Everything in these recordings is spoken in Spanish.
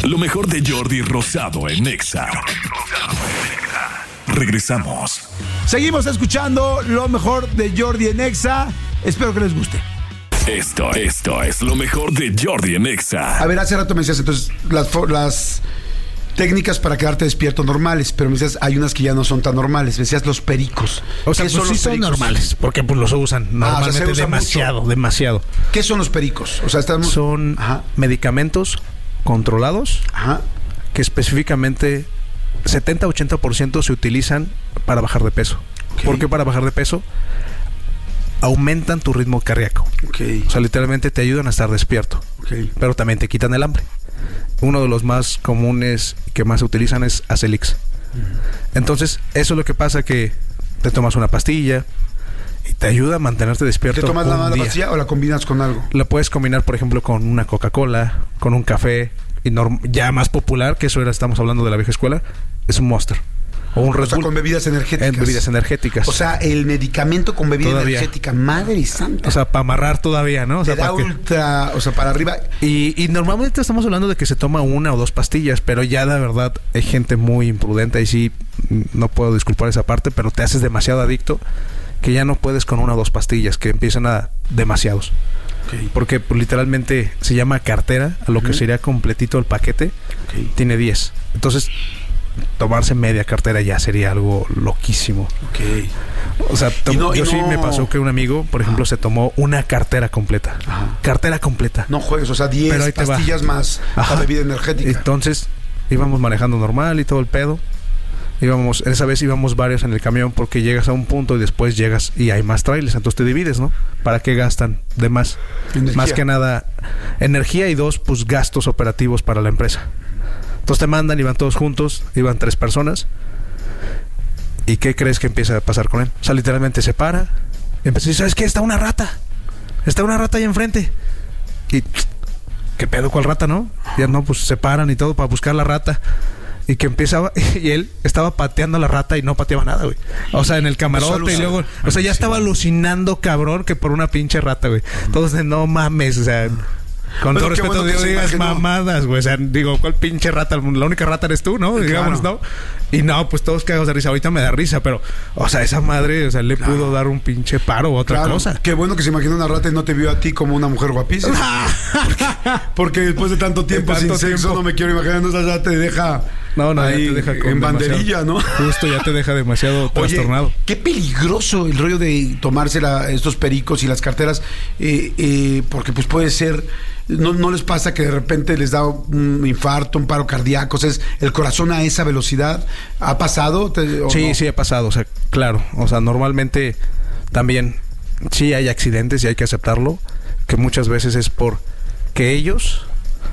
Lo mejor de Jordi Rosado en Nexa. Regresamos. Seguimos escuchando lo mejor de Jordi en Nexa. Espero que les guste. Esto es lo mejor de Jordi en Nexa. A ver, hace rato me decías entonces las técnicas para quedarte despierto normales, pero me decías hay unas que ya no son tan normales. Me decías los pericos. O sea, pues sí son normales, porque pues los usan normalmente, se usa demasiado. ¿Qué son los pericos? O sea, son medicamentos controlados que específicamente 70-80% se utilizan para bajar de peso. Okay. ¿Por qué para bajar de peso? Aumentan tu ritmo cardíaco. Okay. O sea, literalmente te ayudan a estar despierto. Okay. Pero también te quitan el hambre. Uno de los más comunes que más se utilizan es Acelix. Entonces, eso es lo que pasa, que te tomas una pastilla y te ayuda a mantenerte despierto. ¿Te tomas la pastilla o la combinas con algo? La puedes combinar, por ejemplo, con una Coca-Cola, con un café. Y ya más popular, que eso estamos hablando de la vieja escuela, es un Monster. O un Red Bull. Con bebidas energéticas. Bebidas energéticas. O sea, el medicamento con bebida energética. Madre santa. O sea, para amarrar todavía, ¿no? O sea, para arriba. Y normalmente estamos hablando de que se toma 1 o 2 pastillas, pero ya la verdad hay gente muy imprudente y sí, no puedo disculpar esa parte, pero te haces demasiado adicto que ya no puedes con 1 o 2 pastillas, que empiezan a demasiados. Okay. Porque pues, literalmente se llama cartera, a lo que sería completito el paquete. Okay. Tiene 10. Entonces, tomarse media cartera ya sería algo loquísimo. Okay. O sea, sí me pasó que un amigo, por ejemplo, se tomó una cartera completa. Cartera completa. No juegues, o sea, 10 pastillas más la bebida energética. Entonces, íbamos manejando normal y todo el pedo. Esa vez íbamos varios en el camión, porque llegas a un punto y después llegas y hay más trailers, entonces te divides, ¿no? ¿Para qué gastan de más? Energía. Más que nada energía, y 2, pues gastos operativos para la empresa. Entonces te mandan y van todos juntos, iban 3 personas. ¿Y qué crees que empieza a pasar con él? O sea, literalmente se para, empieza a decir, ¿sabes qué? Está una rata ahí enfrente. Y ¿qué pedo? ¿Cuál rata, no? Ya no, pues se paran y todo para buscar la rata. Y que empezaba, y él estaba pateando a la rata y no pateaba nada, güey. O sea, en el camarote, y luego, o sea, ya estaba alucinando, cabrón, que por una pinche rata, güey. Todos de no mames, o sea, con todo respeto, digas mamadas, güey. O sea, digo, ¿cuál pinche rata? La única rata eres tú, ¿no? Digamos, ¿no? Y no, pues todos cagados de risa. Ahorita me da risa, pero, o sea, esa madre, o sea, le pudo dar un pinche paro o otra cosa. Qué bueno que se imaginó una rata y no te vio a ti como una mujer guapísima. porque después de tanto tiempo sin sexo, no me quiero imaginar, no, ya te deja... No, ahí ya te deja en banderilla, ¿no? Justo, ya te deja demasiado trastornado. Oye, qué peligroso el rollo de tomarse estos pericos y las carteras, porque pues puede ser... No les pasa que de repente les da un infarto, un paro cardíaco, o sea, el corazón a esa velocidad. ¿Ha pasado? Sí, ha pasado, o sea, claro. O sea, normalmente también sí hay accidentes y hay que aceptarlo, que muchas veces es por que ellos...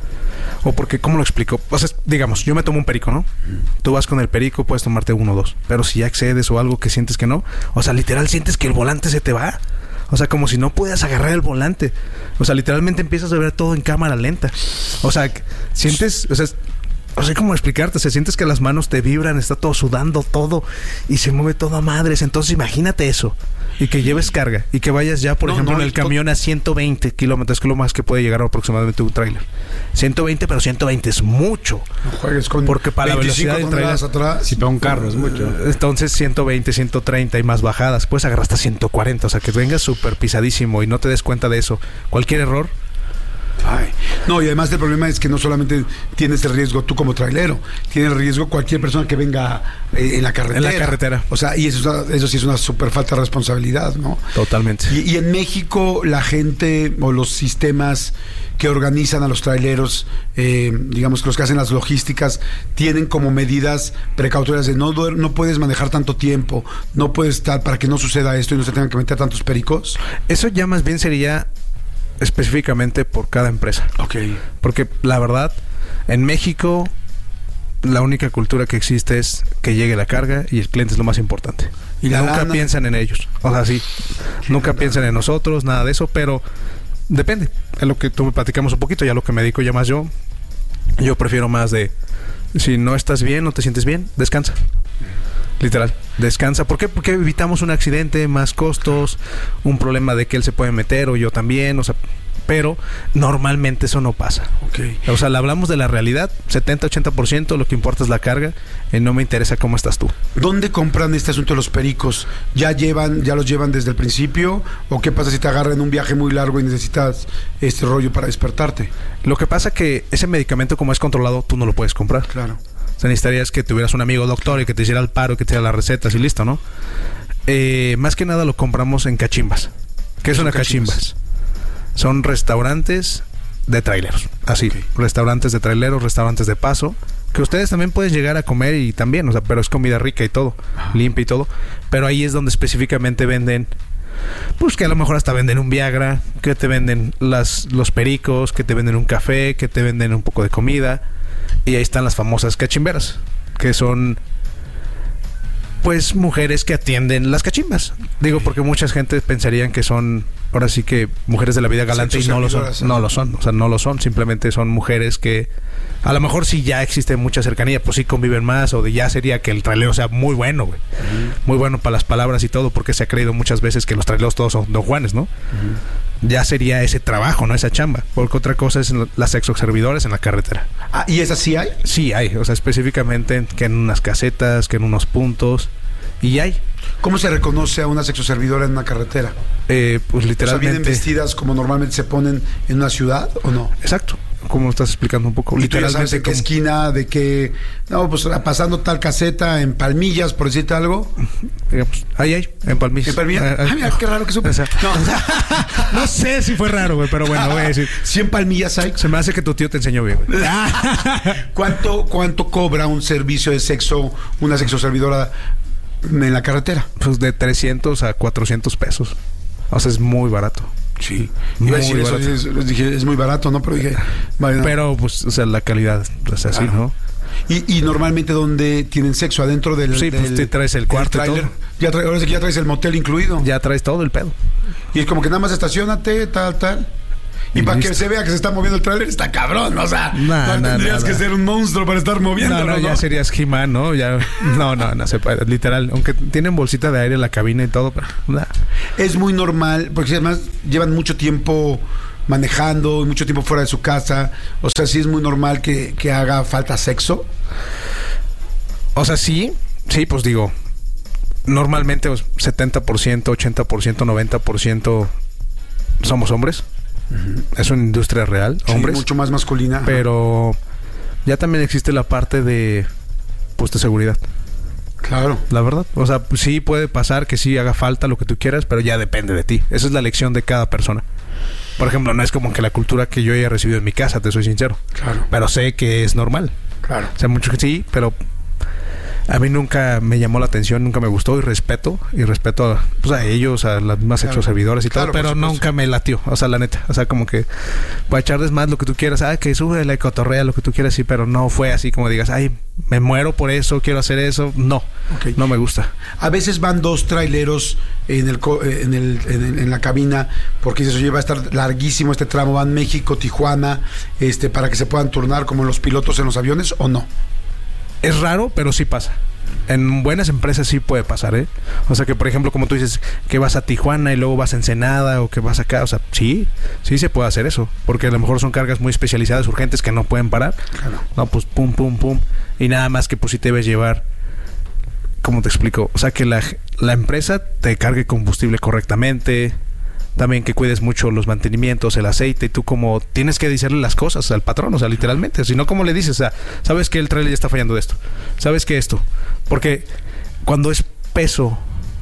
O porque, ¿cómo lo explico? O sea, digamos, yo me tomo un perico, ¿no? Tú vas con el perico, puedes tomarte 1 o 2. Pero si ya excedes o algo que sientes que no, o sea, literal sientes que el volante se te va. O sea, como si no puedas agarrar el volante. O sea, literalmente empiezas a ver todo en cámara lenta. O sea, sientes... O sea, ¿cómo explicarte? O sea, sientes que las manos te vibran, está todo sudando, todo, y se mueve todo a madres. Entonces, imagínate eso. Y que lleves carga. Y que vayas ya, por ejemplo, en el camión a 120 kilómetros, que es lo más que puede llegar aproximadamente un tráiler. 120, pero 120 es mucho. No juegues con... Porque para la velocidad del tráiler... Si para un carro es mucho. Entonces, 120, 130 y más bajadas. Puedes agarrar hasta 140. O sea, que vengas súper pisadísimo y no te des cuenta de eso. Cualquier error... Ay. No, y además el problema es que no solamente tienes el riesgo tú como trailero, tiene el riesgo cualquier persona que venga en la carretera. En la carretera. O sea, y eso sí es una súper falta de responsabilidad, ¿no? Totalmente. Y en México la gente o los sistemas que organizan a los traileros, digamos que los que hacen las logísticas, tienen como medidas precautorias de no puedes manejar tanto tiempo, no puedes estar para que no suceda esto y no se tengan que meter tantos pericos. Eso ya más bien sería... específicamente por cada empresa. Okay. Porque la verdad, en México la única cultura que existe es que llegue la carga y el cliente es lo más importante. Y nunca piensan en ellos. O sea, sí, nunca piensan en nosotros, nada de eso, pero depende. Es lo que tú me platicamos un poquito, ya lo que me dedico ya más yo. Yo prefiero más de, si no estás bien, no te sientes bien, descansa. Literal, descansa. ¿Por qué? Porque evitamos un accidente, más costos, un problema de que él se puede meter o yo también. O sea, Pero normalmente eso no pasa. Okay. O sea, le hablamos de la realidad, 70-80%, lo que importa es la carga, no me interesa cómo estás tú. ¿Dónde compran este asunto de los pericos? ¿Ya los llevan desde el principio? ¿O qué pasa si te agarran en un viaje muy largo y necesitas este rollo para despertarte? Lo que pasa que ese medicamento, como es controlado, tú no lo puedes comprar. Claro. O sea, necesitarías que tuvieras un amigo doctor y que te hiciera el paro, que te diera las recetas y listo, ¿no? Más que nada lo compramos en cachimbas. ¿Qué es una cachimbas? Son restaurantes de traileros. Así, okay. Restaurantes de traileros, restaurantes de paso. Que ustedes también pueden llegar a comer y también, o sea, pero es comida rica y todo, limpia y todo. Pero ahí es donde específicamente venden, pues que a lo mejor hasta venden un Viagra, que te venden los pericos, que te venden un café, que te venden un poco de comida. Y ahí están las famosas cachimberas, que son pues mujeres que atienden las cachimbas. Digo, porque mucha gente pensarían que son, ahora sí que mujeres de la vida galante, y no lo son. No lo son, o sea, no lo son. Simplemente son mujeres que a lo mejor sí ya existe mucha cercanía, pues sí conviven más, o de ya sería que el trailero sea muy bueno, güey. Muy bueno para las palabras y todo, porque se ha creído muchas veces que los traileros todos son don Juanes, ¿no? Ya sería ese trabajo, ¿no? Esa chamba. Porque otra cosa es las sexoservidores en la carretera. Ah, ¿y esas sí hay? Sí hay, o sea, específicamente que en unas casetas, que en unos puntos, y hay. ¿Cómo se reconoce a una sexoservidora en una carretera? Pues literalmente... O sea, ¿vienen vestidas como normalmente se ponen en una ciudad o no? Exacto. Como estás explicando un poco. ¿Y literalmente tú ya sabes de qué esquina, de qué... No, pues pasando tal caseta en Palmillas, por decirte algo? Digamos, ahí, en Palmillas. ¿En Palmillas? Ay, mira, qué raro que supe. No sé si fue raro, güey, pero bueno, voy a decir. ¿Sí en Palmillas hay? Se me hace que tu tío te enseñó bien, güey. ¿Cuánto cobra un servicio de sexo, una sexoservidora en la carretera? Pues de 300 a 400 pesos. O sea, es muy barato. Sí, iba a decir eso, dije, es muy barato, ¿no? Pero dije, vale, no. Pero, pues, o sea, la calidad es así, claro, ¿no? Y normalmente, ¿dónde tienen sexo? ¿Adentro del...? Sí, pues te traes el cuarto y todo. Ahora sí que ya traes el motel incluido. Ya traes todo el pedo. Y es como que nada más estaciónate, tal. Y para que se vea que se está moviendo el tráiler, está cabrón, ¿no? O sea, tendrías que ser un monstruo para estar moviéndolo, ¿no? Ya serías He-Man, ¿no? Ya, no se puede, literal. Aunque tienen bolsita de aire en la cabina y todo, pero nada. Es muy normal, porque además llevan mucho tiempo manejando y mucho tiempo fuera de su casa. O sea, sí es muy normal que haga falta sexo. O sea, sí, pues digo, normalmente 70%, 80%, 90% somos hombres. Es una industria real, hombres. Sí, mucho más masculina. Pero ya también existe la parte de, pues, de seguridad. Claro. La verdad. O sea, pues, sí puede pasar que sí haga falta lo que tú quieras, pero ya depende de ti. Esa es la elección de cada persona. Por ejemplo, no es como que la cultura que yo haya recibido en mi casa, te soy sincero. Claro. Pero sé que es normal. Claro. O sea, mucho que sí, pero a mí nunca me llamó la atención, nunca me gustó, y respeto a ellos, a las mismas sexoservidoras y todo, pero nunca me latió, o sea, la neta, o sea, como que para echarles más lo que tú quieras, que sube la cotorrea, lo que tú quieras, sí, pero no fue así como digas, me muero por eso, quiero hacer eso, no, no me gusta. A veces van dos traileros en la cabina, porque eso lleva a estar larguísimo este tramo, van México, Tijuana, para que se puedan turnar como los pilotos en los aviones, ¿o no? Es raro, pero sí pasa. En buenas empresas sí puede pasar, ¿eh? O sea que, por ejemplo, como tú dices, que vas a Tijuana y luego vas a Ensenada o que vas acá, o sea, sí se puede hacer eso. Porque a lo mejor son cargas muy especializadas, urgentes, que no pueden parar. Claro. No, pues pum. Y nada más que pues sí te debes llevar, ¿cómo te explico? O sea, que la empresa te cargue combustible correctamente. También que cuides mucho los mantenimientos, el aceite, y tú como tienes que decirle las cosas al patrón, o sea, literalmente. Si no, ¿cómo le dices? O sea, sabes que el trailer ya está fallando de esto. Sabes que esto. Porque cuando es peso,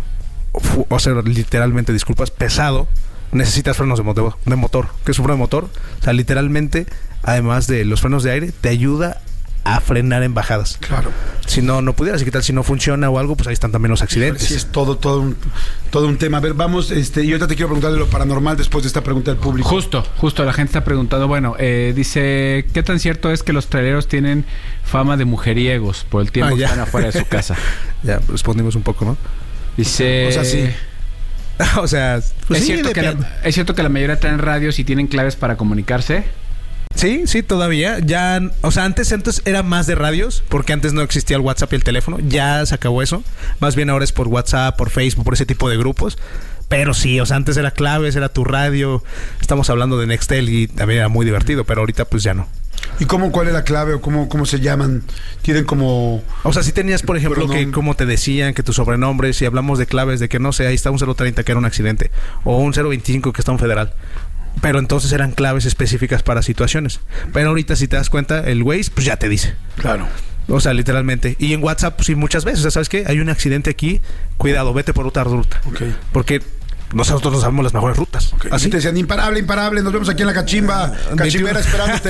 o sea, literalmente, disculpas, pesado, necesitas frenos de motor. ¿Qué es un freno de motor? O sea, literalmente, además de los frenos de aire, te ayuda a frenar en bajadas. Claro. Si no pudieras, y qué tal si no funciona o algo, pues ahí están también los accidentes. Sí, es todo un tema. A ver, vamos, y ahorita te quiero preguntar de lo paranormal después de esta pregunta del público. Justo, la gente está preguntando, bueno, dice, ¿qué tan cierto es que los traileros tienen fama de mujeriegos por el tiempo que están afuera de su casa? Ya, respondimos un poco, ¿no? Dice... O sea, sí. O sea, pues ¿Es cierto que la mayoría traen radios y tienen claves para comunicarse? Sí, todavía. Ya, o sea, antes era más de radios, porque antes no existía el WhatsApp y el teléfono. Ya se acabó eso. Más bien ahora es por WhatsApp, por Facebook, por ese tipo de grupos. Pero sí, o sea, antes era claves, era tu radio. Estamos hablando de Nextel y también era muy divertido, pero ahorita pues ya no. ¿Y cuál es la clave o cómo se llaman? Tienen como... O sea, si tenías, por ejemplo, que como te decían, que tus sobrenombres, si hablamos de claves, de que no sé, ahí está un 030 que era un accidente, o un 025 que está un federal. Pero entonces eran claves específicas para situaciones. Pero ahorita, si te das cuenta, el Waze, pues ya te dice. Claro. O sea, literalmente. Y en WhatsApp, pues sí, muchas veces. O sea, ¿sabes qué? Hay un accidente aquí, cuidado, vete por otra ruta. Okay. Porque nosotros nos sabemos las mejores rutas. Okay. Así te decían, imparable, nos vemos aquí en la cachimba, cachimbera esperándote.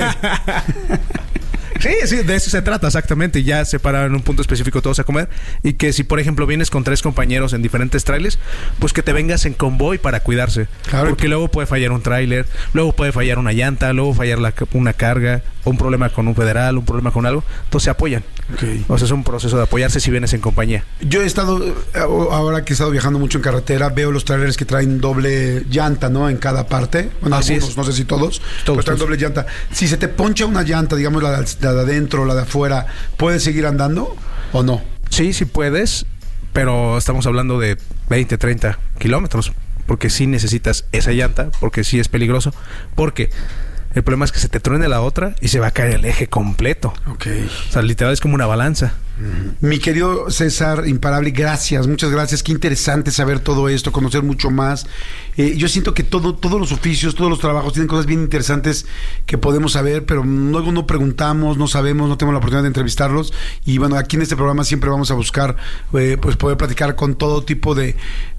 Sí, de eso se trata, exactamente. Ya se paran en un punto específico todos a comer. Y que si, por ejemplo, vienes con 3 compañeros en diferentes trailers, pues que te vengas en convoy para cuidarse. Claro. Porque luego puede fallar un trailer, luego puede fallar una llanta, luego fallar una carga, o un problema con un federal, un problema con algo. Entonces se apoyan. Okay. O sea, es un proceso de apoyarse si vienes en compañía. Yo he estado, ahora que he estado viajando mucho en carretera, veo los trailers que traen doble llanta, ¿no? En cada parte. Bueno, algunos, no sé si todos, pero traen doble llanta. Si se te poncha una llanta, digamos la de adentro, la de afuera, ¿puedes seguir andando o no? Sí puedes, pero estamos hablando de 20, 30 kilómetros, porque sí necesitas esa llanta, porque sí es peligroso, porque el problema es que se te truene la otra y se va a caer el eje completo. Okay. O sea, literal es como una balanza. Mi querido César Imparable, gracias, muchas gracias. Qué interesante saber todo esto, conocer mucho más. Yo siento que todos los oficios, todos los trabajos tienen cosas bien interesantes que podemos saber, pero luego no preguntamos, no sabemos, no tenemos la oportunidad de entrevistarlos. Y bueno, aquí en este programa siempre vamos a buscar pues poder platicar con todo tipo de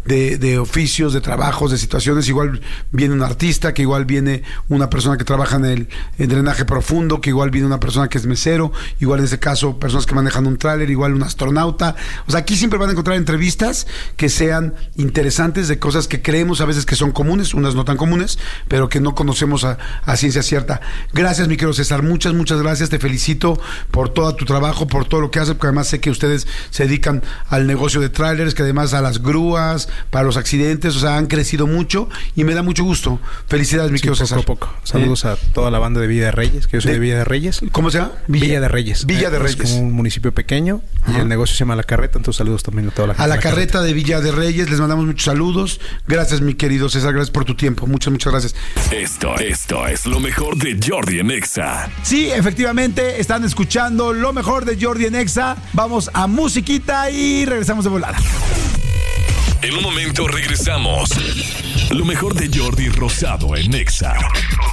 oficios, de trabajos, de situaciones. Igual viene un artista, que igual viene una persona que trabaja en drenaje profundo, que igual viene una persona que es mesero, igual en este caso personas que manejan un tráiler, igual un astronauta. O sea, aquí siempre van a encontrar entrevistas que sean interesantes, de cosas que creemos a veces que son comunes, unas no tan comunes, pero que no conocemos a ciencia cierta. Gracias, mi querido César, muchas gracias. Te felicito por todo tu trabajo, por todo lo que haces, porque además sé que ustedes se dedican al negocio de tráilers, que además a las grúas, para los accidentes, o sea, han crecido mucho y me da mucho gusto. Felicidades, mi querido César. Poco. Saludos a toda la banda de Villa de Reyes, que yo soy de Villa de Reyes. ¿Cómo se llama? Villa de Reyes. Villa de Reyes. Es como un municipio pequeño y el negocio se llama La Carreta, entonces saludos también a toda la gente. A la carreta de Villa de Reyes, les mandamos muchos saludos. Gracias, mi querido César, gracias por tu tiempo. Muchas gracias. Esto es lo mejor de Jordi en Exa. Sí, efectivamente, están escuchando lo mejor de Jordi en Exa. Vamos a musiquita y regresamos de volada. En un momento regresamos. Lo mejor de Jordi Rosado en Exa.